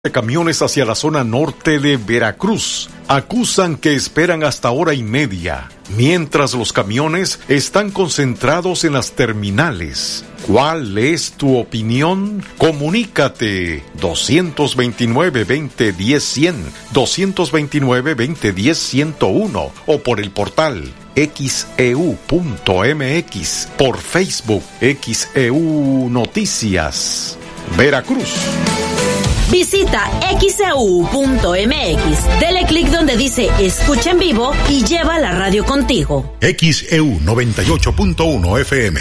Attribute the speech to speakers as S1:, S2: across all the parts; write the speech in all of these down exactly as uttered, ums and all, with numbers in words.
S1: de camiones hacia la zona norte de Veracruz. Acusan que esperan hasta hora y media, mientras los camiones están concentrados en las terminales. ¿Cuál es tu opinión? Comunícate dos dos nueve, veinte, diez, cien, dos dos nueve, veinte, diez, ciento uno o por el portal X E U punto M X, por Facebook X E U Noticias Veracruz.
S2: Visita X E U punto M X, dele clic donde dice escucha en vivo y lleva la radio contigo.
S3: X E U noventa y ocho punto uno F M.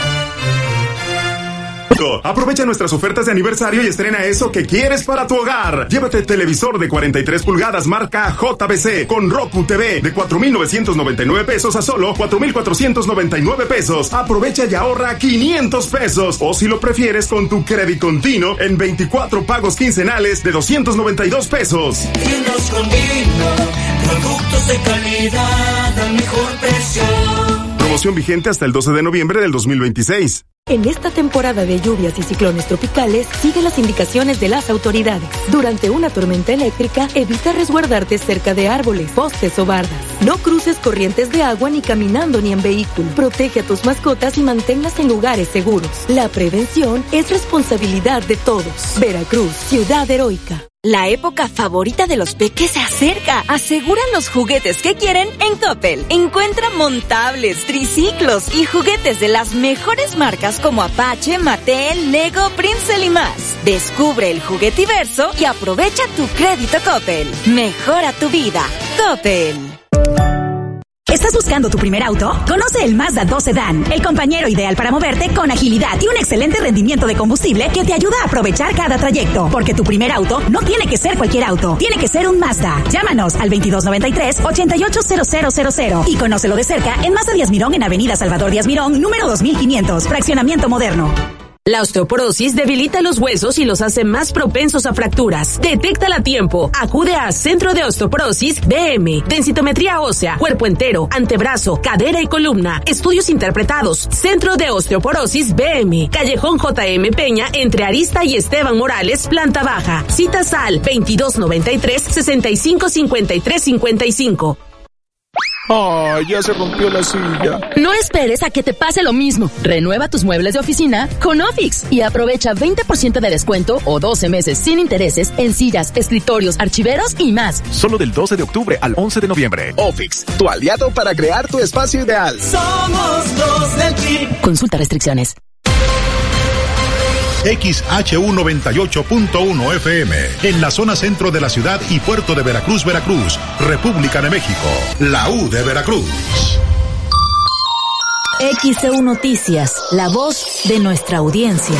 S4: Aprovecha nuestras ofertas de aniversario y estrena eso que quieres para tu hogar. Llévate televisor de cuarenta y tres pulgadas marca J B C con Roku T V de cuatro mil novecientos noventa y nueve pesos a solo cuatro mil cuatrocientos noventa y nueve pesos. Aprovecha y ahorra quinientos pesos. O si lo prefieres con tu crédito continuo en veinticuatro pagos quincenales de doscientos noventa y dos pesos.
S5: Tiendas Condino, productos de calidad al mejor precio.
S4: Promoción vigente hasta el doce de noviembre del dos mil veintiséis.
S6: En esta temporada de lluvias y ciclones tropicales, sigue las indicaciones de las autoridades. Durante una tormenta eléctrica, evita resguardarte cerca de árboles, postes o bardas. No cruces corrientes de agua ni caminando ni en vehículo. Protege a tus mascotas y manténlas en lugares seguros. La prevención es responsabilidad de todos. Veracruz, ciudad heroica.
S7: La época favorita de los peques se acerca. Aseguran los juguetes que quieren en Coppel. Encuentra montables, triciclos y juguetes de las mejores marcas como Apache, Mattel, Lego, Princeton y más. Descubre el juguetiverso y aprovecha tu crédito Coppel. Mejora tu vida. Coppel.
S8: ¿Estás buscando tu primer auto? Conoce el Mazda dos Sedan, el compañero ideal para moverte con agilidad y un excelente rendimiento de combustible que te ayuda a aprovechar cada trayecto. Porque tu primer auto no tiene que ser cualquier auto, tiene que ser un Mazda. Llámanos al veintidós noventa y tres, ochenta y ocho cero cero cero cero y conócelo de cerca en Mazda Díaz Mirón en Avenida Salvador Díaz Mirón, número dos mil quinientos, fraccionamiento moderno.
S9: La osteoporosis debilita los huesos y los hace más propensos a fracturas. Detéctala a tiempo. Acude a Centro de Osteoporosis D M. Densitometría ósea, cuerpo entero, antebrazo, cadera y columna. Estudios interpretados. Centro de Osteoporosis B M. Callejón J M Peña entre Arista y Esteban Morales, planta baja. Citas al veintidós noventa y tres, sesenta y cinco cincuenta y tres cincuenta y cinco.
S10: ¡Ay, ya se rompió la silla!
S11: No esperes a que te pase lo mismo. Renueva tus muebles de oficina con Ofix y aprovecha veinte por ciento de descuento o doce meses sin intereses en sillas, escritorios, archiveros y más.
S10: Solo del doce de octubre al once de noviembre. Ofix, tu aliado para crear tu espacio ideal.
S5: Somos los del Tri.
S11: Consulta restricciones.
S3: X H U noventa y ocho punto uno F M, en la zona centro de la ciudad y puerto de Veracruz, Veracruz, República de México, la U de Veracruz.
S2: X E U Noticias, la voz de nuestra audiencia.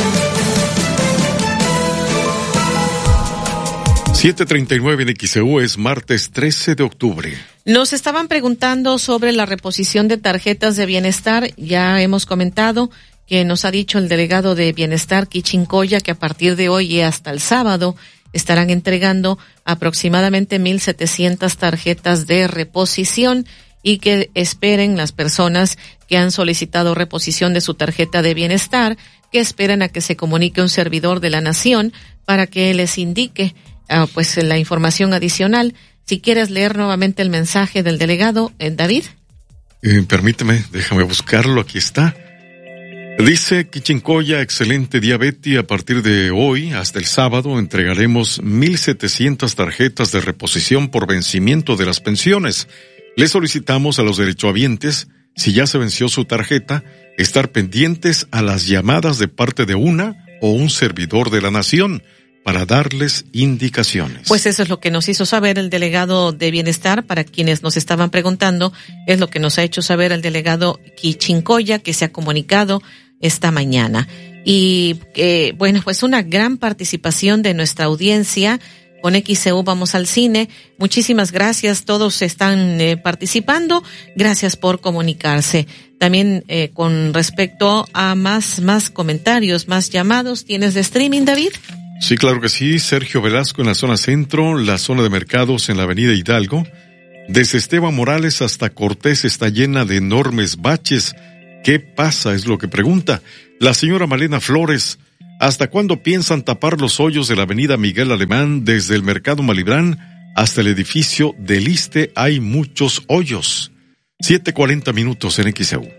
S1: siete treinta y nueve en X E U, es martes trece de octubre.
S12: Nos estaban preguntando sobre la reposición de tarjetas de bienestar. Ya hemos comentado que nos ha dicho el delegado de Bienestar, Quichincoya, que a partir de hoy y hasta el sábado estarán entregando aproximadamente mil setecientas tarjetas de reposición y que esperen las personas que han solicitado reposición de su tarjeta de bienestar, que esperen a que se comunique un servidor de la Nación para que les indique uh, pues la información adicional. Si quieres leer nuevamente el mensaje del delegado, eh, David.
S1: Eh, permíteme, déjame buscarlo, aquí está. Dice Quichincoya, excelente día Betty, a partir de hoy hasta el sábado entregaremos mil setecientas tarjetas de reposición por vencimiento de las pensiones. Le solicitamos a los derechohabientes, si ya se venció su tarjeta, estar pendientes a las llamadas de parte de una o un servidor de la Nación para darles indicaciones.
S12: Pues eso es lo que nos hizo saber el delegado de Bienestar. Para quienes nos estaban preguntando, es lo que nos ha hecho saber el delegado Quichincoya, que se ha comunicado esta mañana. Y eh, bueno, pues una gran participación de nuestra audiencia. Con X E U vamos al cine. Muchísimas gracias, todos están eh, participando. Gracias por comunicarse. También eh, con respecto a más más comentarios, más llamados, ¿tienes de streaming, David?
S1: Sí, claro que sí. Sergio Velasco en la zona centro, la zona de mercados en la avenida Hidalgo. Desde Esteban Morales hasta Cortés está llena de enormes baches. ¿Qué pasa? Es lo que pregunta. La señora Malena Flores, ¿Hasta cuándo piensan tapar los hoyos de la avenida Miguel Alemán desde el Mercado Malibrán hasta el edificio del ISSSTE? Hay muchos hoyos. siete cuarenta minutos en X E U.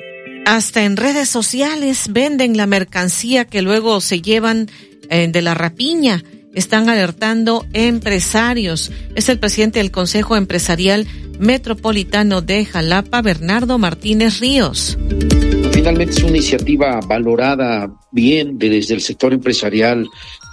S12: Hasta en redes sociales venden la mercancía que luego se llevan eh, de la rapiña. Están alertando empresarios. Es el presidente del Consejo Empresarial Metropolitano de Jalapa, Bernardo Martínez Ríos.
S13: Finalmente es una iniciativa valorada bien desde el sector empresarial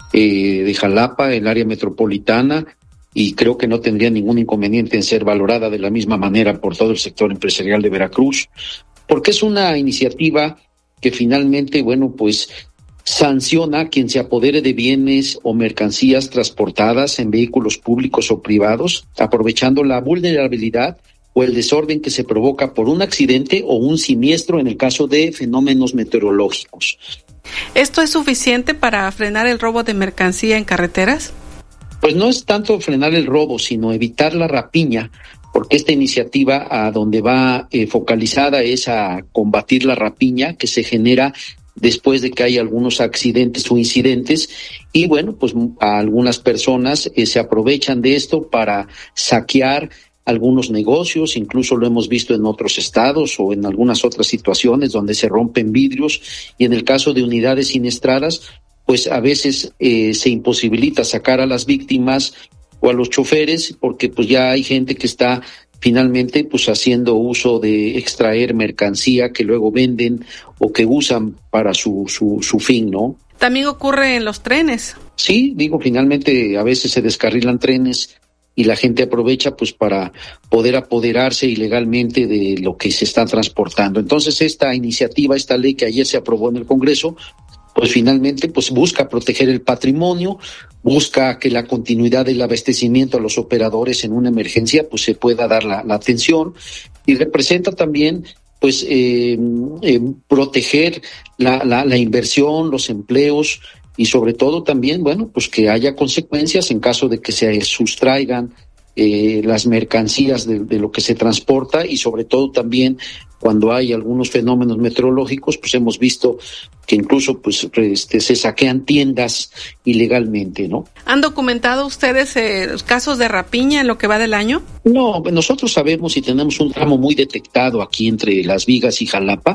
S13: eh, de Jalapa, el área metropolitana, y creo que no tendría ningún inconveniente en ser valorada de la misma manera por todo el sector empresarial de Veracruz, porque es una iniciativa que finalmente, bueno, pues sanciona a quien se apodere de bienes o mercancías transportadas en vehículos públicos o privados, aprovechando la vulnerabilidad o el desorden que se provoca por un accidente o un siniestro en el caso de fenómenos meteorológicos.
S14: ¿Esto es suficiente para frenar el robo de mercancía en carreteras?
S13: Pues no es tanto frenar el robo, sino evitar la rapiña, porque esta iniciativa a donde va eh, focalizada es a combatir la rapiña que se genera después de que hay algunos accidentes o incidentes, y bueno, pues a algunas personas eh, se aprovechan de esto para saquear algunos negocios, incluso lo hemos visto en otros estados o en algunas otras situaciones donde se rompen vidrios, y en el caso de unidades siniestradas, pues a veces eh, se imposibilita sacar a las víctimas o a los choferes, porque pues ya hay gente que está finalmente pues haciendo uso de extraer mercancía que luego venden o que usan para su, su, su fin, ¿no?
S14: También ocurre en los trenes.
S13: Sí, digo, finalmente a veces se descarrilan trenes y la gente aprovecha pues para poder apoderarse ilegalmente de lo que se está transportando. Entonces esta iniciativa, esta ley que ayer se aprobó en el Congreso, pues finalmente pues busca proteger el patrimonio, busca que la continuidad del abastecimiento a los operadores en una emergencia pues se pueda dar la, la atención, y representa también pues eh, eh, proteger la, la, la inversión, los empleos, y sobre todo también, bueno, pues que haya consecuencias en caso de que se sustraigan eh, las mercancías de, de lo que se transporta, y sobre todo también cuando hay algunos fenómenos meteorológicos, pues hemos visto que incluso pues este, se saquean tiendas ilegalmente, ¿no?
S14: ¿Han documentado ustedes eh, casos de rapiña en lo que va del año?
S13: No, nosotros sabemos y tenemos un tramo muy detectado aquí entre Las Vigas y Jalapa.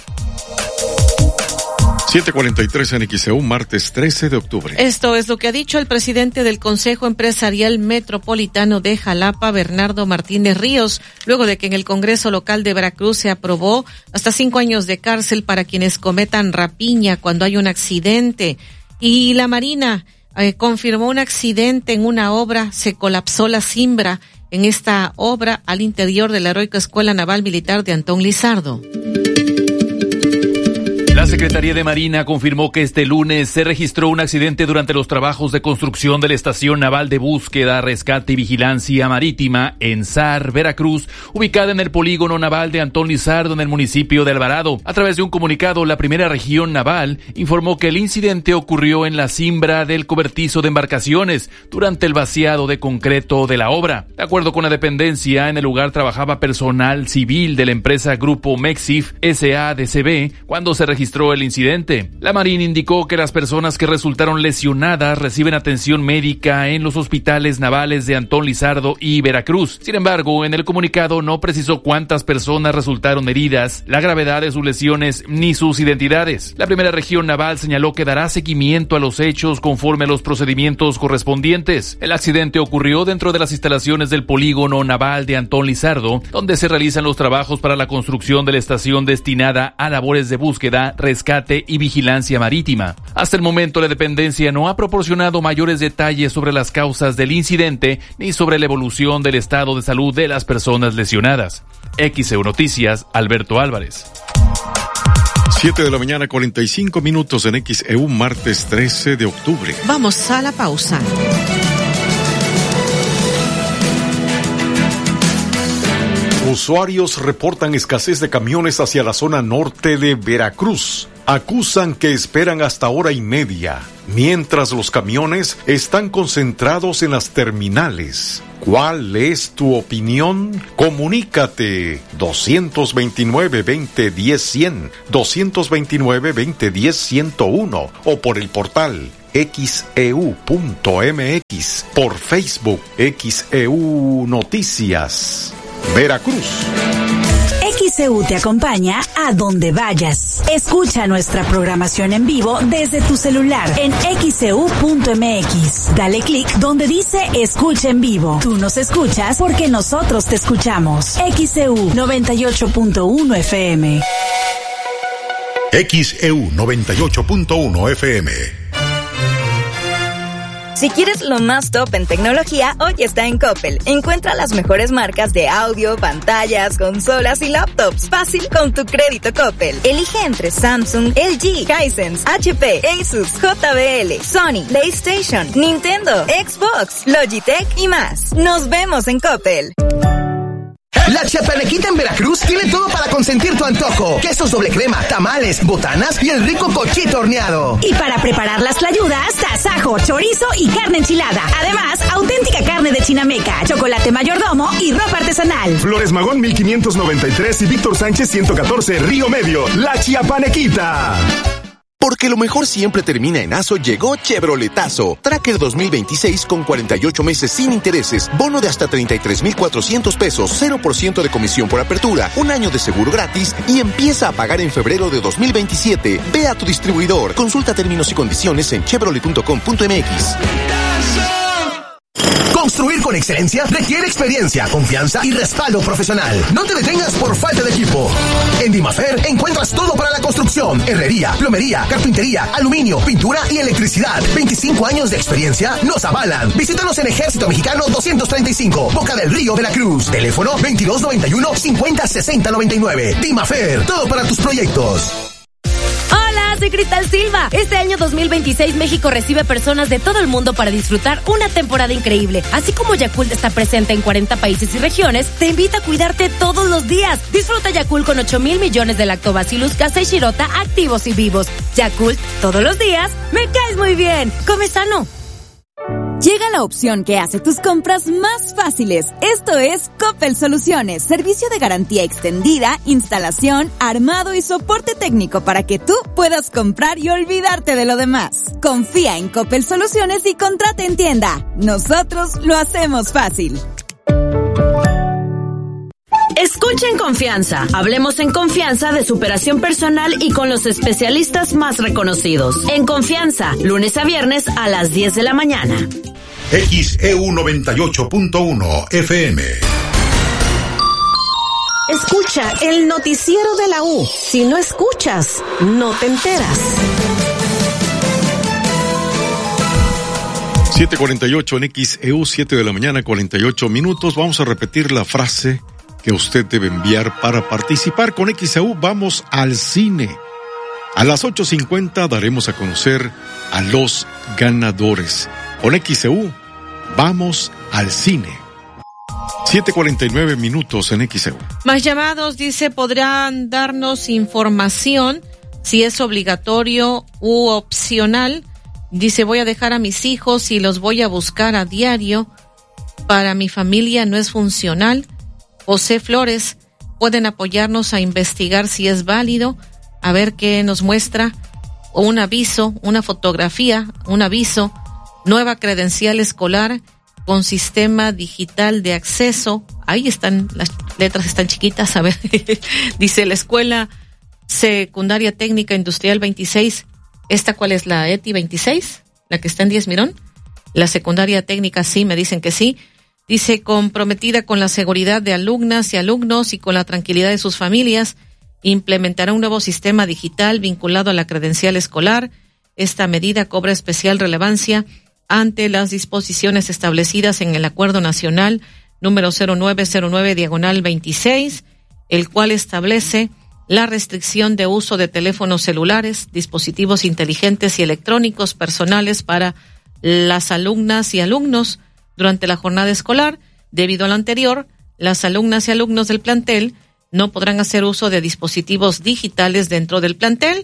S1: siete cuarenta y tres en X E U, martes trece de octubre.
S12: Esto es lo que ha dicho el presidente del Consejo Empresarial Metropolitano de Jalapa, Bernardo Martínez Ríos, luego de que en el Congreso Local de Veracruz se aprobó hasta cinco años de cárcel para quienes cometan rapiña cuando hay un accidente. Y la Marina eh, confirmó un accidente en una obra, se colapsó la cimbra en esta obra al interior de la heroica Escuela Naval Militar de Antón Lizardo.
S15: La Secretaría de Marina confirmó que este lunes se registró un accidente durante los trabajos de construcción de la Estación Naval de Búsqueda, Rescate y Vigilancia Marítima en S A R, Veracruz, ubicada en el polígono naval de Antón Lizardo en el municipio de Alvarado. A través de un comunicado, la primera región naval informó que el incidente ocurrió en la cimbra del cobertizo de embarcaciones durante el vaciado de concreto de la obra. De acuerdo con la dependencia, en el lugar trabajaba personal civil de la empresa Grupo Mexif S A D C B cuando se registró el incidente. La Marina indicó que las personas que resultaron lesionadas reciben atención médica en los hospitales navales de Antón Lizardo y Veracruz. Sin embargo, en el comunicado no precisó cuántas personas resultaron heridas, la gravedad de sus lesiones ni sus identidades. La primera región naval señaló que dará seguimiento a los hechos conforme a los procedimientos correspondientes. El accidente ocurrió dentro de las instalaciones del polígono naval de Antón Lizardo, donde se realizan los trabajos para la construcción de la estación destinada a labores de búsqueda, rescate y vigilancia marítima. Hasta el momento, la dependencia no ha proporcionado mayores detalles sobre las causas del incidente ni sobre la evolución del estado de salud de las personas lesionadas. X E U Noticias, Alberto Álvarez.
S1: siete de la mañana, cuarenta y cinco minutos en X E U, martes trece de octubre.
S12: Vamos a la pausa.
S1: Usuarios reportan escasez de camiones hacia la zona norte de Veracruz. acusan que esperan hasta hora y media, mientras los camiones están concentrados en las terminales. ¿Cuál es tu opinión? Comunícate dos dos nueve, veinte, diez, cien, dos dos nueve, veinte, diez, ciento uno o por el portal X E U punto M X, por Facebook X E U Noticias, Veracruz.
S8: X E U te acompaña a donde vayas. Escucha nuestra programación en vivo desde tu celular en X E U punto M X. Dale clic donde dice Escucha en vivo. Tú nos escuchas porque nosotros te escuchamos. X E U noventa y ocho punto uno F M.
S3: X E U noventa y ocho punto uno F M.
S7: Si quieres lo más top en tecnología, hoy está en Coppel. Encuentra las mejores marcas de audio, pantallas, consolas y laptops. Fácil con tu crédito Coppel. Elige entre Samsung, L G, Hisense, H P, Asus, J B L, Sony, PlayStation, Nintendo, Xbox, Logitech y más. Nos vemos en Coppel.
S16: La Chiapanequita en Veracruz tiene todo para consentir tu antojo. Quesos doble crema, tamales, botanas y el rico cochito horneado.
S8: Y para preparar las tlayudas, tasajo, chorizo y carne enchilada. Además, auténtica carne de chinameca, chocolate mayordomo y ropa artesanal.
S4: Flores Magón mil quinientos noventa y tres y Víctor Sánchez ciento catorce, Río Medio. La Chiapanequita.
S17: Porque lo mejor siempre termina en aso, llegó Chevroletazo. Tracker dos mil veintiséis con cuarenta y ocho meses sin intereses, bono de hasta treinta y tres mil cuatrocientos pesos, cero por ciento de comisión por apertura, un año de seguro gratis y empieza a pagar en febrero de dos mil veintisiete. Ve a tu distribuidor. Consulta términos y condiciones en chevrolet punto com punto m x.
S16: Construir con excelencia requiere experiencia, confianza y respaldo profesional. No te detengas por falta de equipo. En Dimafer encuentras todo para la construcción: herrería, plomería, carpintería, aluminio, pintura y electricidad. veinticinco años de experiencia nos avalan. Visítanos en Ejército Mexicano doscientos treinta y cinco, Boca del Río, Veracruz. Teléfono veintidós noventa y uno, cincuenta, sesenta, noventa y nueve. Dimafer, todo para tus proyectos.
S2: Soy Cristal Silva. Este año dos mil veintiséis México recibe personas de todo el mundo para disfrutar una temporada increíble. Así como Yakult está presente en cuarenta países y regiones, te invita a cuidarte todos los días. Disfruta Yakult con ocho mil millones de Lactobacillus casei shirota activos y vivos. Yakult, todos los días, me caes muy bien. Come sano.
S7: Llega la opción que hace tus compras más fáciles. Esto es Coppel Soluciones, servicio de garantía extendida, instalación, armado y soporte técnico para que tú puedas comprar y olvidarte de lo demás. Confía en Coppel Soluciones y contrata en tienda. Nosotros lo hacemos fácil.
S2: Escucha en confianza. Hablemos en confianza de superación personal y con los especialistas más reconocidos. En confianza, lunes a viernes a las diez de la mañana.
S3: X E U noventa y ocho punto uno F M.
S9: Escucha el noticiero de la U. Si no escuchas, no te enteras.
S1: siete cuarenta y ocho en X E U, siete de la mañana, cuarenta y ocho minutos. Vamos a repetir la frase que usted debe enviar para participar con X E U. Vamos al cine. A las ocho cincuenta daremos a conocer a los ganadores. Con X E U, vamos al cine. siete cuarenta y nueve minutos en X E U.
S12: Más llamados, dice, podrán darnos información si es obligatorio u opcional. Dice, voy a dejar a mis hijos y los voy a buscar a diario. Para mi familia no es funcional. José Flores, pueden apoyarnos a investigar si es válido, a ver qué nos muestra, o un aviso, una fotografía, un aviso, nueva credencial escolar con sistema digital de acceso. Ahí están, las letras están chiquitas, a ver, dice la Escuela Secundaria Técnica Industrial veintiséis, ¿esta cuál es? ¿La E T I veintiséis? ¿La que está en Díaz Mirón? La Secundaria Técnica sí, me dicen que sí. Dice, comprometida con la seguridad de alumnas y alumnos y con la tranquilidad de sus familias, implementará un nuevo sistema digital vinculado a la credencial escolar. Esta medida cobra especial relevancia ante las disposiciones establecidas en el Acuerdo Nacional número cero nueve cero nueve diagonal veintiséis, el cual establece la restricción de uso de teléfonos celulares, dispositivos inteligentes y electrónicos personales para las alumnas y alumnos durante la jornada escolar. Debido a lo anterior, las alumnas y alumnos del plantel no podrán hacer uso de dispositivos digitales dentro del plantel.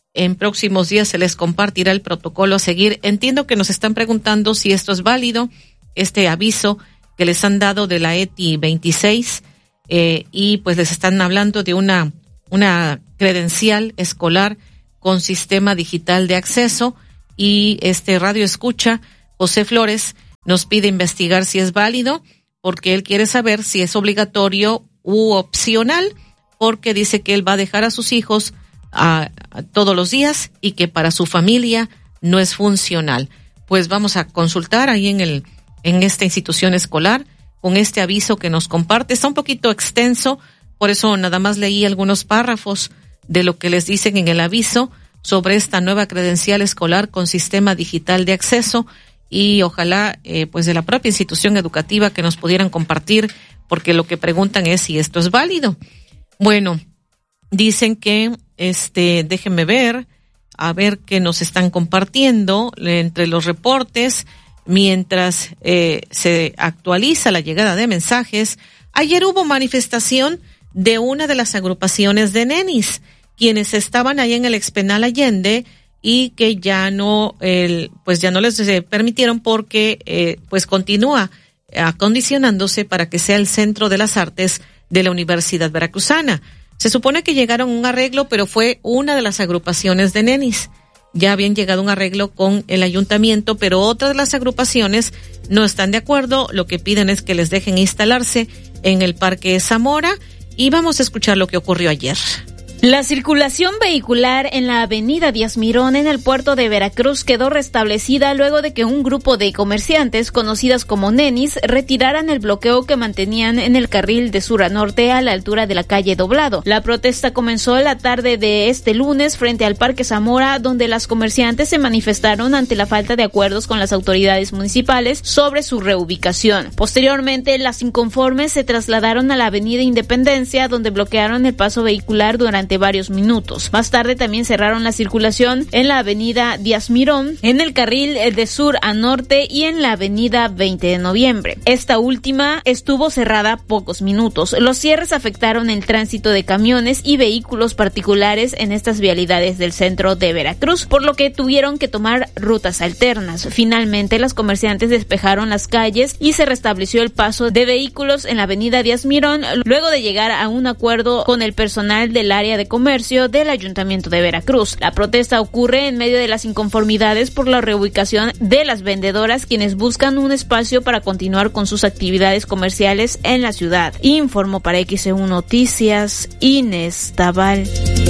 S12: En próximos días se les compartirá el protocolo a seguir. Entiendo que nos están preguntando si esto es válido, este aviso que les han dado de la E T I veintiséis, eh, y pues les están hablando de una, una credencial escolar con sistema digital de acceso, y este radio escucha, José Flores, nos pide investigar si es válido, porque él quiere saber si es obligatorio u opcional, porque dice que él va a dejar a sus hijos a, a todos los días y que para su familia no es funcional. Pues vamos a consultar ahí en el en esta institución escolar con este aviso que nos comparte. Está un poquito extenso, por eso nada más leí algunos párrafos de lo que les dicen en el aviso sobre esta nueva credencial escolar con sistema digital de acceso, y ojalá eh, pues de la propia institución educativa que nos pudieran compartir, porque lo que preguntan es si esto es válido. Bueno, dicen que, este, déjenme ver, a ver qué nos están compartiendo entre los reportes, mientras eh, se actualiza la llegada de mensajes. Ayer hubo manifestación de una de las agrupaciones de nenis, quienes estaban ahí en el Expenal Allende, y que ya no, el, pues ya no les eh, permitieron porque, eh, pues continúa acondicionándose para que sea el Centro de las Artes de la Universidad Veracruzana. Se supone que llegaron a un arreglo, pero fue una de las agrupaciones de nenis. Ya habían llegado a un arreglo con el ayuntamiento, pero otras de las agrupaciones no están de acuerdo. Lo que piden es que les dejen instalarse en el Parque Zamora, y vamos a escuchar lo que ocurrió ayer.
S18: La circulación vehicular en la avenida Díaz Mirón en el puerto de Veracruz quedó restablecida luego de que un grupo de comerciantes conocidas como nenis retiraran el bloqueo que mantenían en el carril de sur a norte a la altura de la calle Doblado. La protesta comenzó la tarde de este lunes frente al Parque Zamora, donde las comerciantes se manifestaron ante la falta de acuerdos con las autoridades municipales sobre su reubicación. Posteriormente, las inconformes se trasladaron a la avenida Independencia, donde bloquearon el paso vehicular durante varios minutos. Más tarde también cerraron la circulación en la avenida Díaz Mirón, en el carril de sur a norte y en la avenida veinte de noviembre. Esta última estuvo cerrada pocos minutos. Los cierres afectaron el tránsito de camiones y vehículos particulares en estas vialidades del centro de Veracruz, por lo que tuvieron que tomar rutas alternas. Finalmente, las comerciantes despejaron las calles y se restableció el paso de vehículos en la avenida Díaz Mirón, luego de llegar a un acuerdo con el personal del área de comercio del Ayuntamiento de Veracruz. La protesta ocurre en medio de las inconformidades por la reubicación de las vendedoras, quienes buscan un espacio para continuar con sus actividades comerciales en la ciudad. Informó para X E U Noticias, Inés Tabal.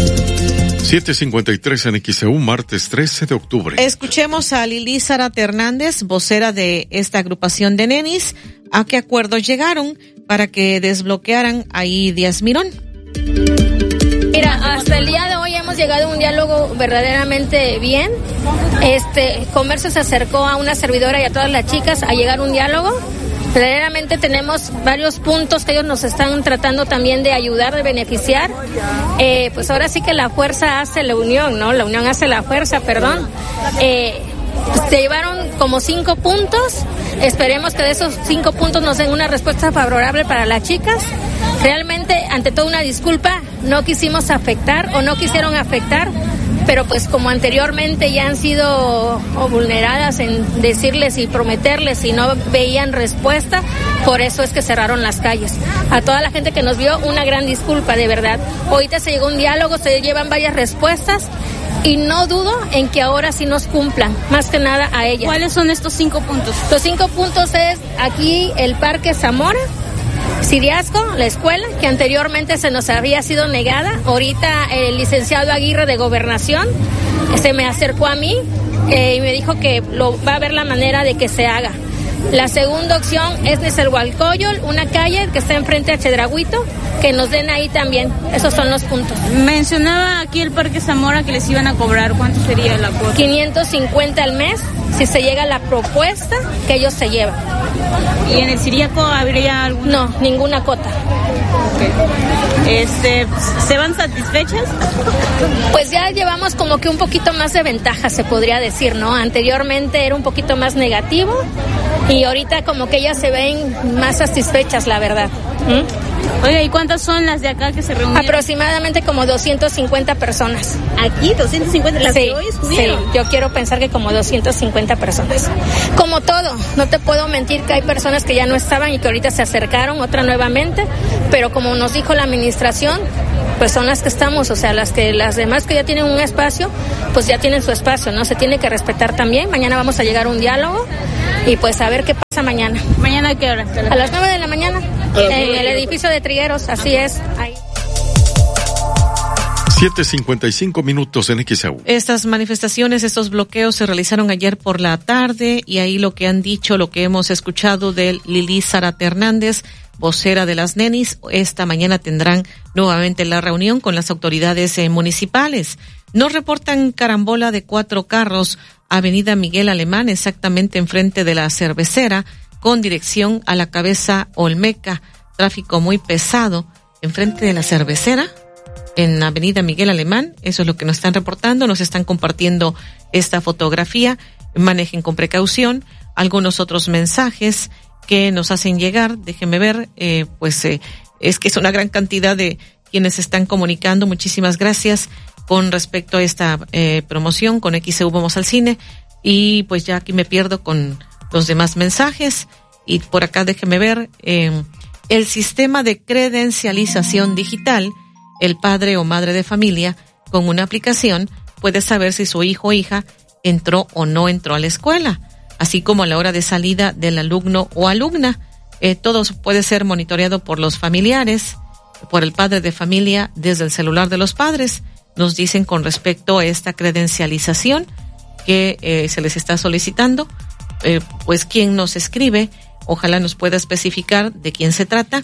S1: siete cincuenta y tres en X E U, martes trece de octubre.
S12: Escuchemos a Lili Zarat Hernández, vocera de esta agrupación de nenis, a qué acuerdos llegaron para que desbloquearan ahí Díaz Mirón.
S19: Mira, hasta el día de hoy hemos llegado a un diálogo verdaderamente bien. Este comercio se acercó a una servidora y a todas las chicas a llegar a un diálogo. Verdaderamente tenemos varios puntos que ellos nos están tratando también de ayudar, de beneficiar. Eh, pues ahora sí que la fuerza hace la unión, ¿no? La unión hace la fuerza, perdón. Eh, Se llevaron como cinco puntos. Esperemos que de esos cinco puntos nos den una respuesta favorable para las chicas. Realmente, ante todo, una disculpa, no quisimos afectar o no quisieron afectar, pero pues como anteriormente ya han sido vulneradas en decirles y prometerles y no veían respuesta, por eso es que cerraron las calles. A toda la gente que nos vio, una gran disculpa, de verdad. Ahorita se llegó un diálogo, se llevan varias respuestas. Y no dudo en que ahora sí nos cumplan, más que nada a ellas.
S18: ¿Cuáles son estos cinco puntos?
S19: Los cinco puntos es aquí el Parque Zamora, Siriasco, la escuela, que anteriormente se nos había sido negada. Ahorita el licenciado Aguirre de Gobernación se me acercó a mí eh, y me dijo que lo, va a haber la manera de que se haga. La segunda opción es Nezahualcóyotl, una calle que está enfrente a Chedrauito, que nos den ahí también. Esos son los puntos.
S18: Mencionaba aquí el Parque Zamora que les iban a cobrar. ¿Cuánto sería la cuota?
S19: quinientos cincuenta al mes, si se llega a la propuesta que ellos se llevan.
S18: ¿Y en el Siriaco habría alguna?
S19: No, ninguna cuota.
S18: Okay. Este, ¿se van satisfechas?
S19: Pues ya llevamos como que un poquito más de ventaja, se podría decir, ¿no? Anteriormente era un poquito más negativo y ahorita como que ellas se ven más satisfechas, la verdad. ¿Mm?
S18: Oiga, ¿y cuántas son las de acá que se reunieron?
S19: Aproximadamente como doscientas cincuenta personas.
S18: ¿Aquí? ¿doscientas cincuenta? ¿Las
S19: sí,
S18: que hoy estuvieron?
S19: Sí, yo quiero pensar que como doscientas cincuenta personas. Como todo, no te puedo mentir que hay personas que ya no estaban y que ahorita se acercaron, otra nuevamente, pero como nos dijo la administración, pues son las que estamos, o sea, las que las demás que ya tienen un espacio, pues ya tienen su espacio, ¿no? Se tiene que respetar también. Mañana vamos a llegar a un diálogo y pues a ver qué pasa mañana.
S18: ¿Mañana a qué hora?
S19: A las nueve de la mañana, en el edificio de Trigueros, así es, ahí.
S1: siete cincuenta y cinco minutos en X A U.
S12: Estas manifestaciones, estos bloqueos se realizaron ayer por la tarde y ahí lo que han dicho, lo que hemos escuchado de Lili Zárate Hernández, vocera de las nenis, esta mañana tendrán nuevamente la reunión con las autoridades eh, municipales. Nos reportan carambola de cuatro carros, Avenida Miguel Alemán, exactamente enfrente de la cervecera, con dirección a la Cabeza Olmeca. Tráfico muy pesado enfrente de la cervecera, en Avenida Miguel Alemán. Eso es lo que nos están reportando, nos están compartiendo esta fotografía. Manejen con precaución. Algunos otros mensajes que nos hacen llegar, déjenme ver, eh, pues eh, es que es una gran cantidad de quienes están comunicando. Muchísimas gracias con respecto a esta eh, promoción con X E U Vamos al Cine. Y pues ya aquí me pierdo con los demás mensajes. Y por acá déjenme ver, eh, el sistema de credencialización digital, el padre o madre de familia con una aplicación puede saber si su hijo o hija entró o no entró a la escuela, así como a la hora de salida del alumno o alumna. Eh, todo puede ser monitoreado por los familiares, por el padre de familia desde el celular de los padres. Nos dicen con respecto a esta credencialización que eh, se les está solicitando, eh, pues quien nos escribe, ojalá nos pueda especificar de quién se trata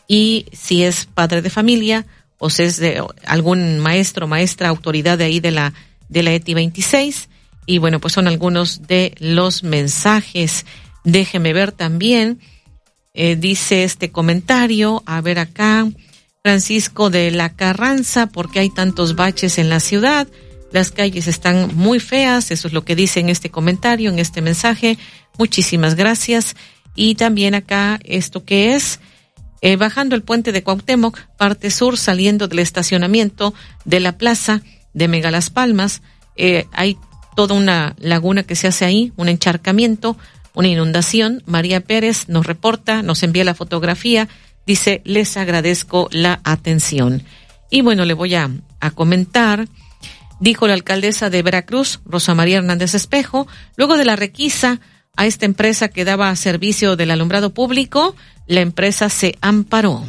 S12: y si es padre de familia o si es de algún maestro, maestra, autoridad de ahí de la de la E T I veintiséis. Y bueno, pues son algunos de los mensajes. Déjeme ver también, eh, dice este comentario, a ver acá, Francisco de la Carranza, ¿por qué hay tantos baches en la ciudad? Las calles están muy feas, eso es lo que dice en este comentario, en este mensaje. Muchísimas gracias. Y también acá, esto que es, eh, bajando el puente de Cuauhtémoc, parte sur, saliendo del estacionamiento de la plaza de Mega Las Palmas, eh, hay toda una laguna que se hace ahí, un encharcamiento, una inundación. María Pérez nos reporta, nos envía la fotografía, dice, les agradezco la atención. Y bueno, le voy a, a comentar, dijo la alcaldesa de Veracruz, Rosa María Hernández Espejo, luego de la requisa a esta empresa que daba servicio del alumbrado público, la empresa se amparó.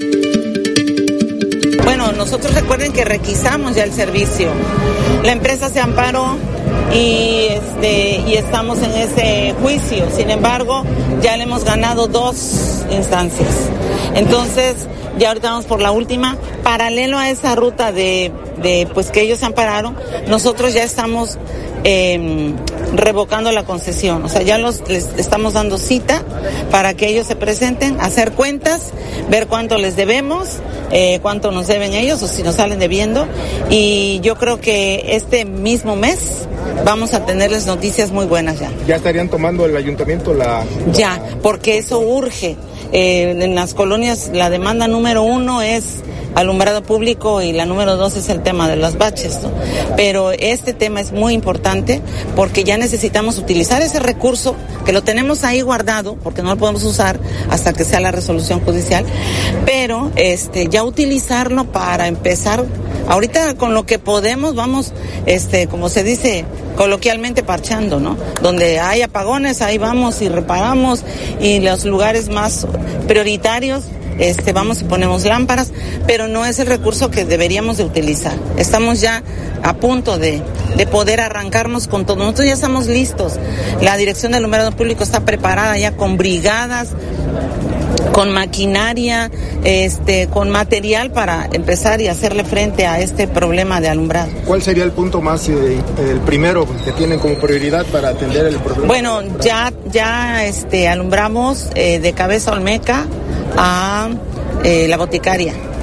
S20: Bueno, nosotros recuerden que requisamos ya el servicio. La empresa se amparó y este y estamos en ese juicio. Sin embargo, ya le hemos ganado dos instancias. Entonces, ya ahorita vamos por la última. Paralelo a esa ruta de, de pues que ellos se ampararon, nosotros ya estamos eh, revocando la concesión. O sea, ya los, les estamos dando cita para que ellos se presenten, hacer cuentas, ver cuánto les debemos, eh, cuánto nos deben ellos o si nos salen debiendo. Y yo creo que este mismo mes vamos a tenerles noticias muy buenas ya.
S21: ¿Ya estarían tomando el ayuntamiento la...?
S20: Ya, porque eso urge. Eh, en las colonias la demanda número uno es alumbrado público y la número dos es el tema de los baches, ¿no? Pero este tema es muy importante porque ya necesitamos utilizar ese recurso que lo tenemos ahí guardado porque no lo podemos usar hasta que sea la resolución judicial, pero este ya utilizarlo para empezar. Ahorita con lo que podemos vamos, este, como se dice coloquialmente, parchando, ¿no? Donde hay apagones, ahí vamos y reparamos, y los lugares más prioritarios, este, vamos y ponemos lámparas, pero no es el recurso que deberíamos de utilizar. Estamos ya a punto de, de poder arrancarnos con todo. Nosotros ya estamos listos. La Dirección de Alumbrado Público está preparada ya con brigadas, con maquinaria, este, con material para empezar y hacerle frente a este problema de alumbrado.
S21: ¿Cuál sería el punto más, eh, el primero que tienen como prioridad para atender el problema?
S20: Bueno, ya, ya, este, alumbramos eh, de Cabeza Olmeca a eh, la Boticaria.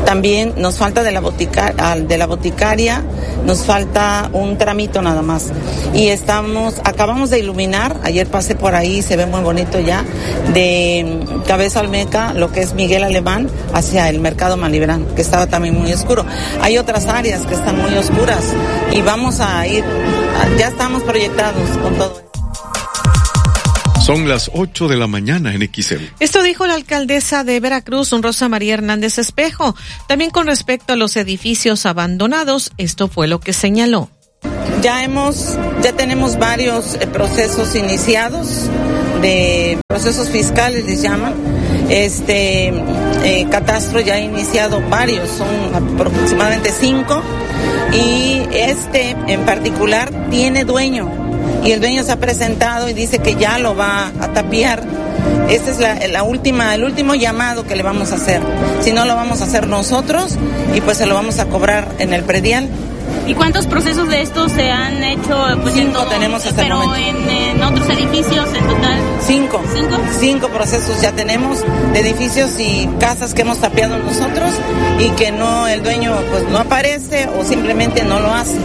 S20: También nos falta de la, botica, de la boticaria, nos falta un tramito nada más. Y estamos, acabamos de iluminar, ayer pasé por ahí, se ve muy bonito ya, de Cabeza Olmeca, lo que es Miguel Alemán, hacia el Mercado Malibrán, que estaba también muy oscuro. Hay otras áreas que están muy oscuras y vamos a ir, ya estamos proyectados con todo.
S1: Son las ocho de la mañana en X E U.
S12: Esto dijo la alcaldesa de Veracruz, Rosa María Hernández Espejo. También con respecto a los edificios abandonados, esto fue lo que señaló.
S20: Ya hemos, ya tenemos varios eh, procesos iniciados, de procesos fiscales les llaman. Este eh, catastro ya ha iniciado varios, son aproximadamente cinco, y este en particular tiene dueño. Y el dueño se ha presentado y dice que ya lo va a tapiar. Este es la, la última, el último llamado que le vamos a hacer. Si no, lo vamos a hacer nosotros y pues se lo vamos a cobrar en el predial.
S18: ¿Y cuántos procesos de estos se han hecho? Pues,
S20: Cinco en, tenemos hasta
S18: pero
S20: el momento.
S18: En, en otros edificios en total.
S20: Cinco.
S18: Cinco.
S20: Cinco procesos ya tenemos de edificios y casas que hemos tapiado nosotros y que no, el dueño pues no aparece o simplemente no lo hace.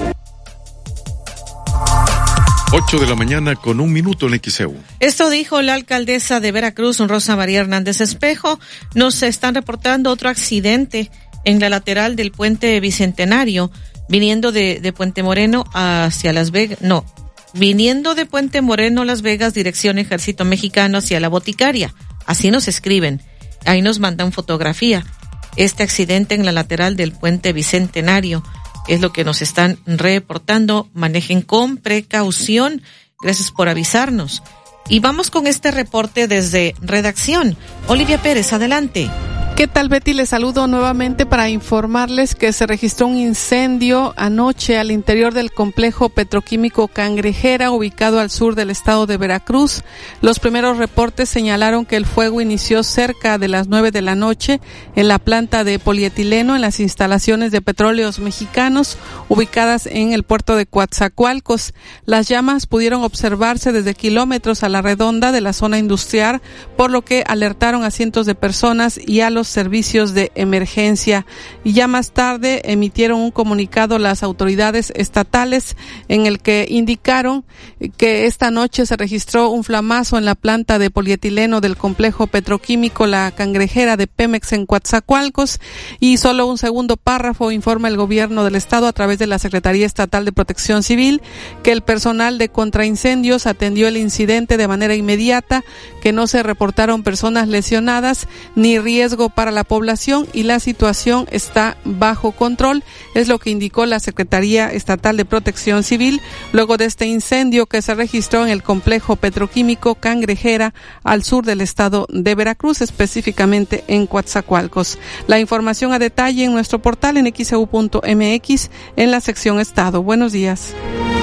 S1: ocho de la mañana con un minuto en X E U.
S12: Esto dijo la alcaldesa de Veracruz, Rosa María Hernández Espejo. Nos están reportando otro accidente en la lateral del puente Bicentenario, viniendo de, de Puente Moreno hacia Las Vegas, no, viniendo de Puente Moreno, Las Vegas, dirección Ejército Mexicano hacia la Boticaria. Así nos escriben. Ahí nos mandan fotografía. Este accidente en la lateral del puente Bicentenario es lo que nos están reportando. Manejen con precaución. Gracias por avisarnos. Y vamos con este reporte desde redacción. Olivia Pérez, adelante.
S14: ¿Qué tal, Betty? Les saludo nuevamente para informarles que se registró un incendio anoche al interior del complejo petroquímico Cangrejera, ubicado al sur del estado de Veracruz. Los primeros reportes señalaron que el fuego inició cerca de las nueve de la noche en la planta de polietileno en las instalaciones de Petróleos Mexicanos, ubicadas en el puerto de Coatzacoalcos. Las llamas pudieron observarse desde kilómetros a la redonda de la zona industrial, por lo que alertaron a cientos de personas y a los servicios de emergencia. Y ya más tarde emitieron un comunicado las autoridades estatales en el que indicaron que esta noche se registró un flamazo en la planta de polietileno del complejo petroquímico La Cangrejera de Pemex en Coatzacoalcos, y solo un segundo párrafo informa el gobierno del estado a través de la Secretaría Estatal de Protección Civil que el personal de contraincendios atendió el incidente de manera inmediata, que no se reportaron personas lesionadas ni riesgo para la población y la situación está bajo control, es lo que indicó la Secretaría Estatal de Protección Civil luego de este incendio que se registró en el complejo petroquímico Cangrejera al sur del estado de Veracruz, específicamente en Coatzacoalcos. La información a detalle en nuestro portal en x e u punto m x en la sección Estado. Buenos días.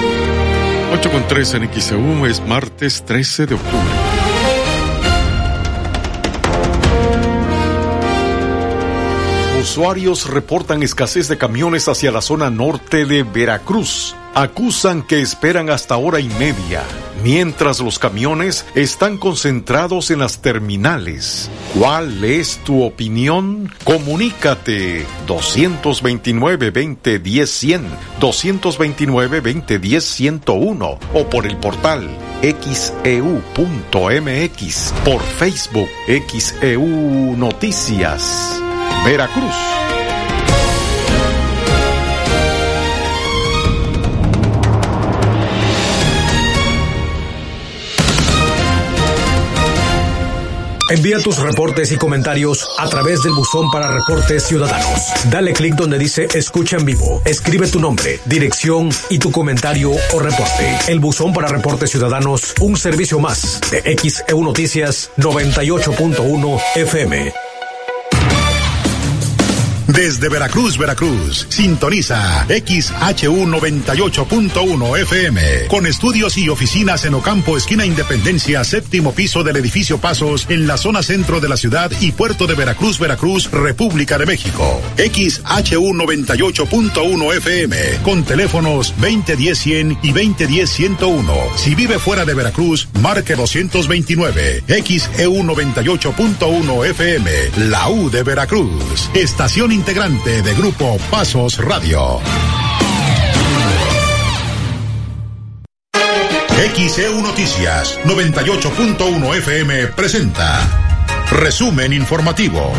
S1: ocho con tres en X E U, es martes trece de octubre. Usuarios reportan escasez de camiones hacia la zona norte de Veracruz. Acusan que esperan hasta hora y media, mientras los camiones están concentrados en las terminales. ¿Cuál es tu opinión? Comunícate dos dos nueve, veinte, diez, cien, dos dos nueve, veinte, diez, ciento uno o por el portal x e u punto m x, por Facebook X E U Noticias Veracruz.
S6: Envía tus reportes y comentarios a través del buzón para reportes ciudadanos. Dale clic donde dice Escucha en vivo. Escribe tu nombre, dirección y tu comentario o reporte. El buzón para reportes ciudadanos, un servicio más de X E U Noticias noventa y ocho punto uno F M.
S3: Desde Veracruz, Veracruz, sintoniza X H U noventa y ocho punto uno F M, con estudios y oficinas en Ocampo, esquina Independencia, séptimo piso del edificio Pasos, en la zona centro de la ciudad y puerto de Veracruz, Veracruz, República de México. X H U noventa y ocho punto uno F M, con teléfonos veinte diez cien y veinte diez ciento uno. Si vive fuera de Veracruz, marque doscientos veintinueve. X E U noventa y ocho punto uno F M, la U de Veracruz. Estación integrante de Grupo Pasos Radio. X E U Noticias noventa y ocho punto uno F M presenta Resumen Informativo.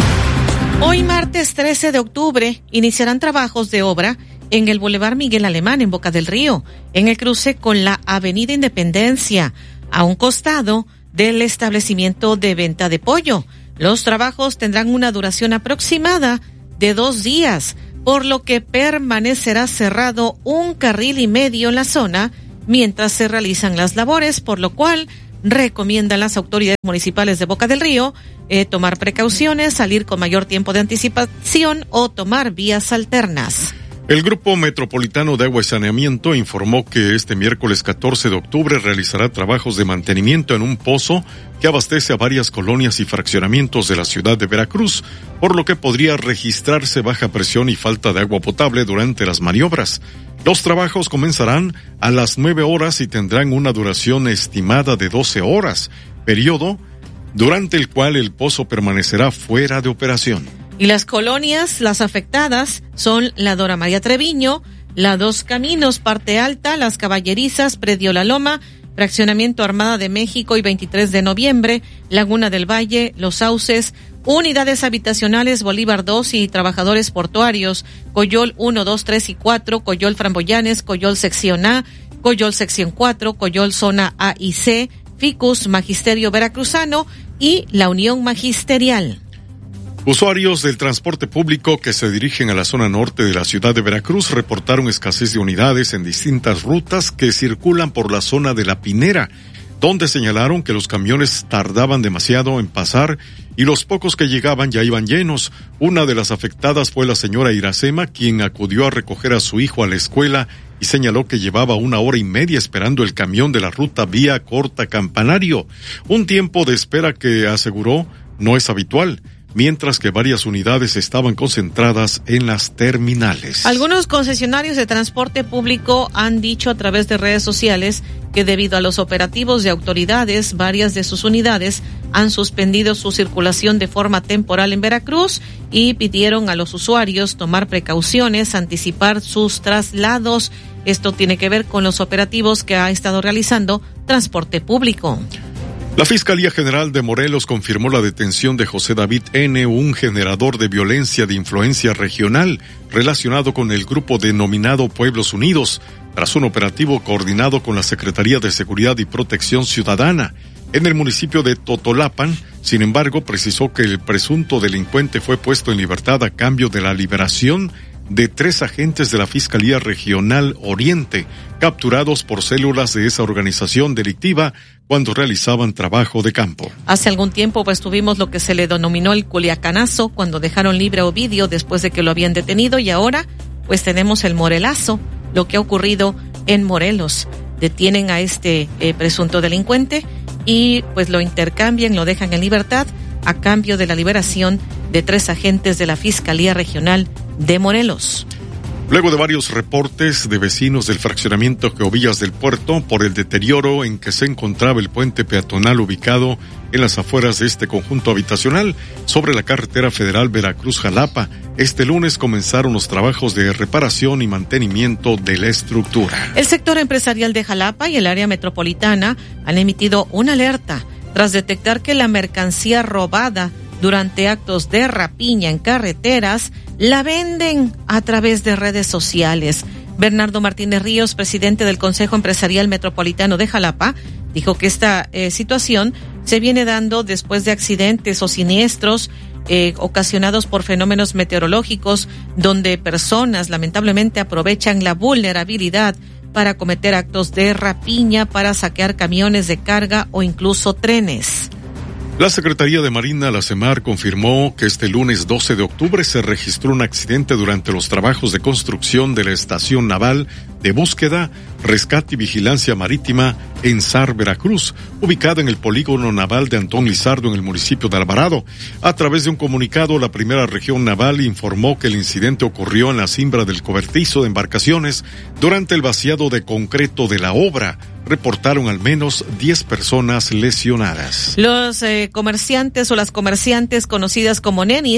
S12: Hoy martes trece de octubre iniciarán trabajos de obra en el Boulevard Miguel Alemán en Boca del Río, en el cruce con la Avenida Independencia, a un costado del establecimiento de venta de pollo. Los trabajos tendrán una duración aproximada de dos días, por lo que permanecerá cerrado un carril y medio en la zona mientras se realizan las labores, por lo cual recomiendan las autoridades municipales de Boca del Río eh, tomar precauciones, salir con mayor tiempo de anticipación o tomar vías alternas.
S1: El Grupo Metropolitano de Agua y Saneamiento informó que este miércoles catorce de octubre realizará trabajos de mantenimiento en un pozo que abastece a varias colonias y fraccionamientos de la ciudad de Veracruz, por lo que podría registrarse baja presión y falta de agua potable durante las maniobras. Los trabajos comenzarán a las nueve horas y tendrán una duración estimada de doce horas, periodo durante el cual el pozo permanecerá fuera de operación.
S12: Y las colonias, las afectadas, son la Dora María Treviño, la Dos Caminos, Parte Alta, Las Caballerizas, Predio La Loma, Fraccionamiento Armada de México y veintitrés de noviembre, Laguna del Valle, Los Sauces, Unidades Habitacionales Bolívar dos y Trabajadores Portuarios, Coyol uno, dos, tres y cuatro, Coyol Framboyanes, Coyol Sección A, Coyol Sección cuatro, Coyol Zona A y C, Ficus, Magisterio Veracruzano y la Unión Magisterial.
S1: Usuarios del transporte público que se dirigen a la zona norte de la ciudad de Veracruz reportaron escasez de unidades en distintas rutas que circulan por la zona de La Pinera, donde señalaron que los camiones tardaban demasiado en pasar y los pocos que llegaban ya iban llenos. Una de las afectadas fue la señora Iracema, quien acudió a recoger a su hijo a la escuela y señaló que llevaba una hora y media esperando el camión de la ruta Vía Corta Campanario, un tiempo de espera que aseguró no es habitual, mientras que varias unidades estaban concentradas en las terminales.
S12: Algunos concesionarios de transporte público han dicho a través de redes sociales que debido a los operativos de autoridades, varias de sus unidades han suspendido su circulación de forma temporal en Veracruz y pidieron a los usuarios tomar precauciones, anticipar sus traslados. Esto tiene que ver con los operativos que ha estado realizando transporte público.
S1: La Fiscalía General de Morelos confirmó la detención de José David N., un generador de violencia de influencia regional relacionado con el grupo denominado Pueblos Unidos, tras un operativo coordinado con la Secretaría de Seguridad y Protección Ciudadana en el municipio de Totolapan. Sin embargo, precisó que el presunto delincuente fue puesto en libertad a cambio de la liberación de tres agentes de la Fiscalía Regional Oriente, capturados por células de esa organización delictiva cuando realizaban trabajo de campo.
S12: Hace algún tiempo pues tuvimos lo que se le denominó el Culiacanazo, cuando dejaron libre a Ovidio después de que lo habían detenido, y ahora pues tenemos el Morelazo, lo que ha ocurrido en Morelos. Detienen a este eh, presunto delincuente y pues lo intercambian, lo dejan en libertad a cambio de la liberación de tres agentes de la Fiscalía Regional de Morelos.
S1: Luego de varios reportes de vecinos del fraccionamiento Geovillas del Puerto por el deterioro en que se encontraba el puente peatonal ubicado en las afueras de este conjunto habitacional sobre la carretera federal Veracruz-Jalapa, este lunes comenzaron los trabajos de reparación y mantenimiento de la estructura.
S12: El sector empresarial de Jalapa y el área metropolitana han emitido una alerta tras detectar que la mercancía robada durante actos de rapiña en carreteras la venden a través de redes sociales. Bernardo Martínez Ríos, presidente del Consejo Empresarial Metropolitano de Jalapa, dijo que esta eh, situación se viene dando después de accidentes o siniestros eh, ocasionados por fenómenos meteorológicos, donde personas lamentablemente aprovechan la vulnerabilidad para cometer actos de rapiña, para saquear camiones de carga o incluso trenes.
S1: La Secretaría de Marina, la SEMAR, confirmó que este lunes doce de octubre se registró un accidente durante los trabajos de construcción de la Estación Naval de Búsqueda, Rescate y Vigilancia Marítima en Sar, Veracruz, ubicada en el polígono naval de Antón Lizardo en el municipio de Alvarado. A través de un comunicado, la primera región naval informó que el incidente ocurrió en la cimbra del cobertizo de embarcaciones durante el vaciado de concreto de la obra. Reportaron al menos diez personas lesionadas.
S12: Los eh, comerciantes o las comerciantes conocidas como nenis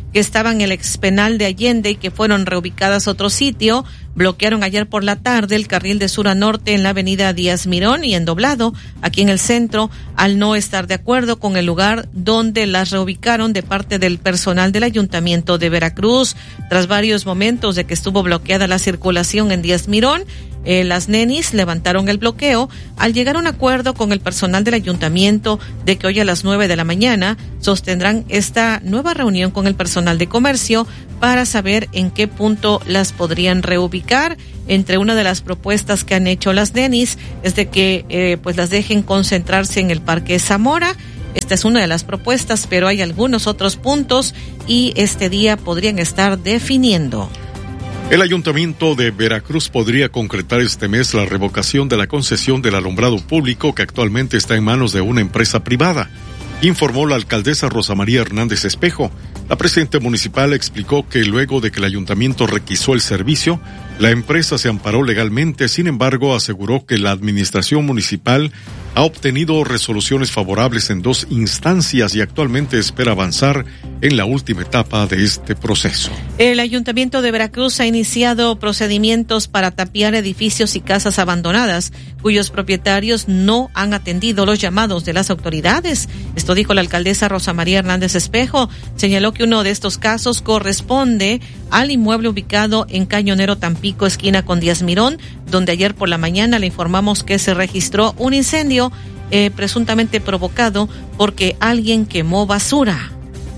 S12: que estaban en el expenal de Allende y que fueron reubicadas a otro sitio. Bloquearon ayer por la tarde el carril de sur a norte en la avenida Díaz Mirón y en doblado aquí en el centro, al no estar de acuerdo con el lugar donde las reubicaron de parte del personal del Ayuntamiento de Veracruz. Tras varios momentos de que estuvo bloqueada la circulación en Díaz Mirón, Eh, las nenis levantaron el bloqueo al llegar a un acuerdo con el personal del ayuntamiento de que hoy a las nueve de la mañana sostendrán esta nueva reunión con el personal de comercio para saber en qué punto las podrían reubicar. Entre una de las propuestas que han hecho las nenis es de que eh, pues las dejen concentrarse en el Parque Zamora. Esta es una de las propuestas, pero hay algunos otros puntos y este día podrían estar definiendo.
S1: El Ayuntamiento de Veracruz podría concretar este mes la revocación de la concesión del alumbrado público que actualmente está en manos de una empresa privada, informó la alcaldesa Rosa María Hernández Espejo. La presidenta municipal explicó que luego de que el ayuntamiento requisó el servicio, la empresa se amparó legalmente. Sin embargo, aseguró que la administración municipal ha obtenido resoluciones favorables en dos instancias y actualmente espera avanzar en la última etapa de este proceso.
S12: El Ayuntamiento de Veracruz ha iniciado procedimientos para tapiar edificios y casas abandonadas cuyos propietarios no han atendido los llamados de las autoridades. Esto dijo la alcaldesa Rosa María Hernández Espejo. Señaló que uno de estos casos corresponde al inmueble ubicado en Cañonero Tampico, esquina con Díaz Mirón, donde ayer por la mañana le informamos que se registró un incendio eh, presuntamente provocado porque alguien quemó basura.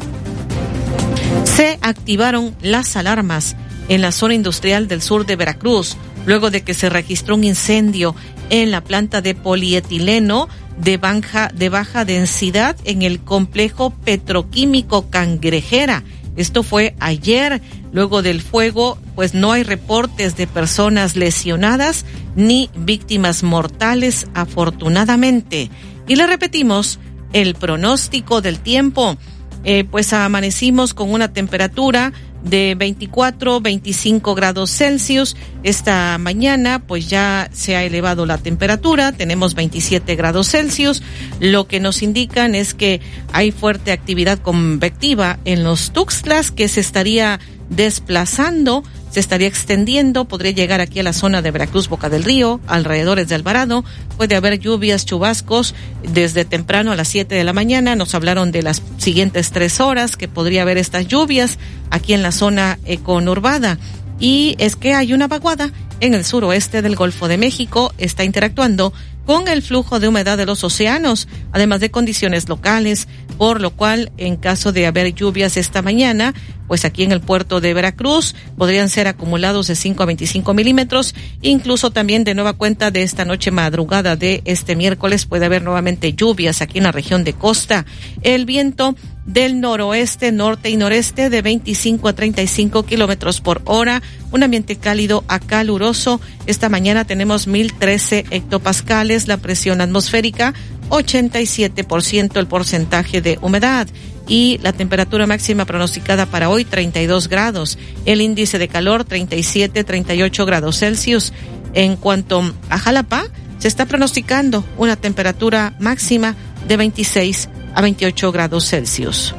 S12: Se activaron las alarmas en la zona industrial del sur de Veracruz, luego de que se registró un incendio en la planta de polietileno de baja, de baja densidad en el complejo petroquímico Cangrejera. Esto fue ayer. Luego del fuego, pues no hay reportes de personas lesionadas ni víctimas mortales, afortunadamente. Y le repetimos el pronóstico del tiempo. Eh, pues amanecimos con una temperatura de veinticuatro, veinticinco grados Celsius. Esta mañana pues ya se ha elevado la temperatura, tenemos veintisiete grados Celsius. Lo que nos indican es que hay fuerte actividad convectiva en los Tuxtlas que se estaría desplazando, se estaría extendiendo, podría llegar aquí a la zona de Veracruz, Boca del Río, alrededores de Alvarado. Puede haber lluvias, chubascos desde temprano a las siete de la mañana. Nos hablaron de las siguientes tres horas que podría haber estas lluvias aquí en la zona eh, conurbada. Y es que hay una vaguada en el suroeste del Golfo de México, está interactuando con el flujo de humedad de los océanos, además de condiciones locales, por lo cual, en caso de haber lluvias esta mañana, pues aquí en el puerto de Veracruz podrían ser acumulados de cinco a veinticinco milímetros, incluso también de nueva cuenta de esta noche madrugada de este miércoles puede haber nuevamente lluvias aquí en la región de costa. El viento del noroeste, norte y noreste de veinticinco a treinta y cinco kilómetros por hora, un ambiente cálido a caluroso. Esta mañana tenemos mil trece hectopascales, la presión atmosférica, ochenta y siete por ciento el porcentaje de humedad y la temperatura máxima pronosticada para hoy treinta y dos grados, el índice de calor treinta y siete, treinta y ocho grados Celsius. En cuanto a Jalapa, se está pronosticando una temperatura máxima de veintiséis a veintiocho grados Celsius.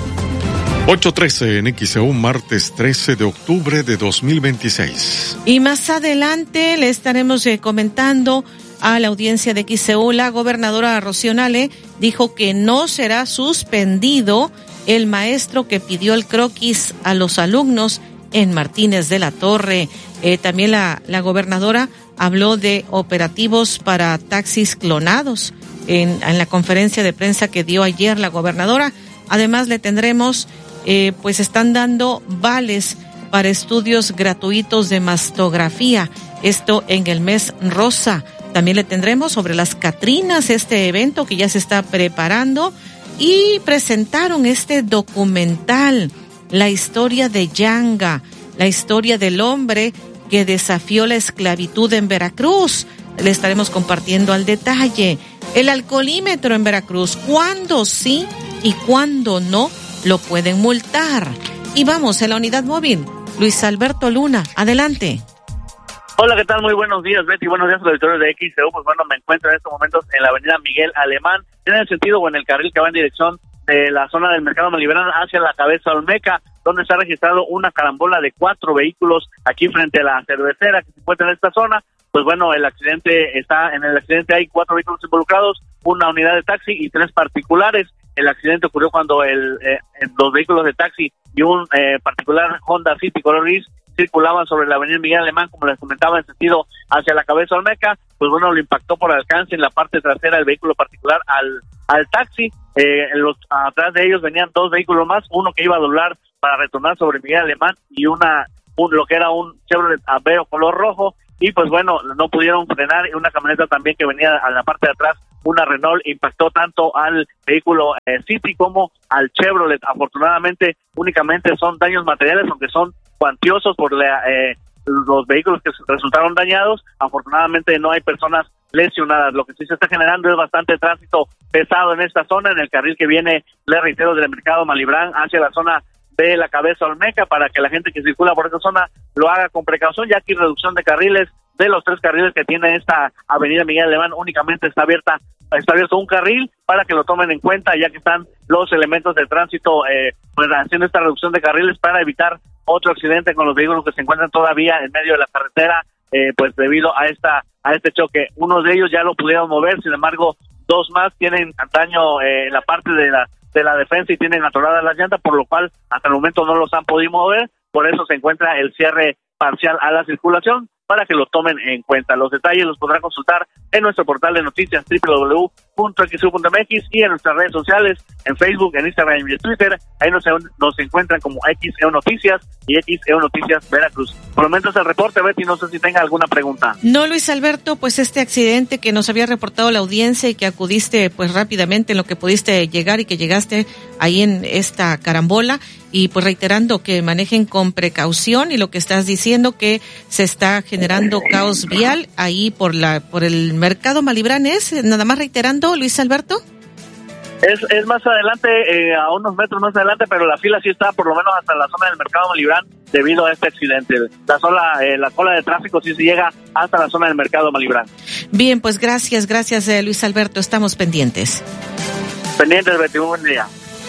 S1: ocho trece en X E U, martes trece de octubre de dos mil veintiséis.
S12: Y más adelante le estaremos eh, comentando a la audiencia de X E U, la gobernadora Rocío Nale dijo que no será suspendido el maestro que pidió el croquis a los alumnos en Martínez de la Torre. Eh, también la, la gobernadora habló de operativos para taxis clonados en, en la conferencia de prensa que dio ayer la gobernadora. Además le tendremos, eh, pues están dando vales para estudios gratuitos de mastografía, esto en el mes rosa. También le tendremos sobre las Catrinas, este evento que ya se está preparando, y presentaron este documental, la historia de Yanga, la historia del hombre que desafió la esclavitud en Veracruz. Le estaremos compartiendo al detalle. El alcoholímetro en Veracruz, cuándo sí y cuándo no lo pueden multar. Y vamos a la unidad móvil. Luis Alberto Luna, adelante.
S10: Hola, ¿qué tal? Muy buenos días, Betty. Buenos días, auditores de X E U. Pues bueno, me encuentro en estos momentos en la avenida Miguel Alemán, en el sentido o en el carril que va en dirección de la zona del Mercado Malibran hacia la Cabeza Olmeca, donde se ha registrado una carambola de cuatro vehículos aquí frente a la cervecera que se encuentra en esta zona. Pues bueno, el accidente está, en el accidente hay cuatro vehículos involucrados, una unidad de taxi y tres particulares. El accidente ocurrió cuando el, eh, dos vehículos de taxi y un eh, particular Honda City color gris circulaban sobre la avenida Miguel Alemán, como les comentaba, en sentido hacia la Cabeza Olmeca. Pues bueno, lo impactó por alcance en la parte trasera del vehículo particular al, al taxi. Eh, en los, atrás de ellos venían dos vehículos más, uno que iba a doblar para retornar sobre Miguel Alemán y una un, lo que era un Chevrolet Aveo color rojo. Y pues bueno, no pudieron frenar, y una camioneta también que venía a la parte de atrás, una Renault, impactó tanto al vehículo eh, City como al Chevrolet. Afortunadamente únicamente son daños materiales, aunque son cuantiosos por la, eh, los vehículos que resultaron dañados. Afortunadamente no hay personas lesionadas. Lo que sí se está generando es bastante tránsito pesado en esta zona, en el carril que viene, le reitero, del Mercado Malibrán hacia la zona de la Cabeza Olmeca, para que la gente que circula por esa zona lo haga con precaución, ya que reducción de carriles. De los tres carriles que tiene esta avenida Miguel Alemán, únicamente está abierta, está abierto un carril, para que lo tomen en cuenta, ya que están los elementos de tránsito eh, pues haciendo esta reducción de carriles para evitar otro accidente con los vehículos que se encuentran todavía en medio de la carretera, eh, pues debido a esta a este choque. Uno de ellos ya lo pudieron mover, sin embargo, dos más tienen daño eh, en la parte de la de la defensa y tienen atoradas las llantas, por lo cual hasta el momento no los han podido mover. Por eso se encuentra el cierre parcial a la circulación, para que lo tomen en cuenta. Los detalles los podrán consultar en nuestro portal de noticias doble u doble u doble u punto x u punto m x y en nuestras redes sociales, en Facebook, en Instagram y en Twitter. Ahí nos, nos encuentran como X E U Noticias y X E U Noticias Veracruz. Por lo menos el reporte, Betty, no sé si tenga alguna pregunta.
S12: No, Luis Alberto, pues este accidente que nos había reportado la audiencia y que acudiste pues rápidamente en lo que pudiste llegar y que llegaste ahí en esta carambola, y pues reiterando que manejen con precaución, y lo que estás diciendo que se está generando caos vial ahí por la por el Mercado Malibrán, ¿es? Nada más reiterando, Luis Alberto.
S10: Es es más adelante, eh, a unos metros más adelante, pero la fila sí está por lo menos hasta la zona del Mercado Malibrán debido a este accidente. La sola, eh, la cola de tráfico sí se llega hasta la zona del Mercado Malibrán.
S12: Bien, pues gracias, gracias eh, Luis Alberto, estamos pendientes.
S10: Pendientes, Betty, un buen día.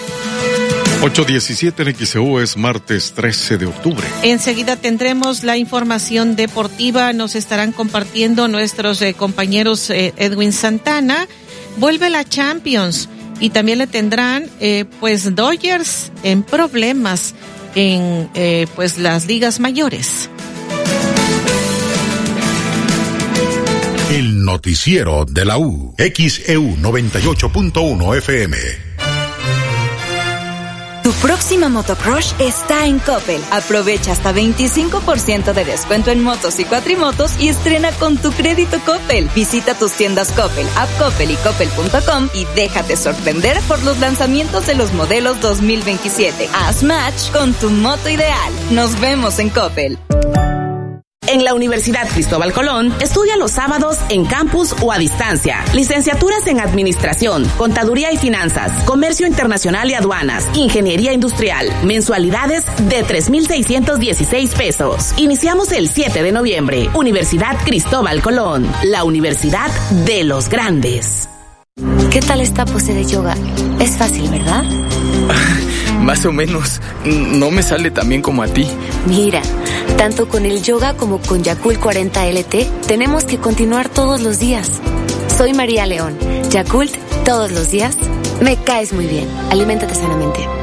S1: ocho diecisiete en X E U, es martes trece de octubre.
S12: Enseguida tendremos la información deportiva, nos estarán compartiendo nuestros eh, compañeros eh, Edwin Santana. Vuelve la Champions y también le tendrán eh, pues Dodgers en problemas en eh, pues las ligas mayores.
S3: El noticiero de la U, X E U noventa y ocho punto uno F M.
S7: Tu próxima motocross está en Coppel. Aprovecha hasta veinticinco por ciento de descuento en motos y cuatrimotos y estrena con tu crédito Coppel. Visita tus tiendas Coppel, App Coppel y Coppel punto com y déjate sorprender por los lanzamientos de los modelos dos mil veintisiete. Haz match con tu moto ideal. Nos vemos en Coppel.
S9: En la Universidad Cristóbal Colón, estudia los sábados en campus o a distancia. Licenciaturas en Administración, Contaduría y Finanzas, Comercio Internacional y Aduanas, Ingeniería Industrial. Mensualidades de tres mil seiscientos dieciséis pesos. Iniciamos el siete de noviembre. Universidad Cristóbal Colón, la universidad de los grandes.
S5: ¿Qué tal esta pose de yoga? Es fácil, ¿verdad?
S22: Más o menos. No me sale tan bien como a ti.
S5: Mira, tanto con el yoga como con Yakult cuarenta L T, tenemos que continuar todos los días. Soy María León. Yakult, todos los días. Me caes muy bien. Aliméntate sanamente.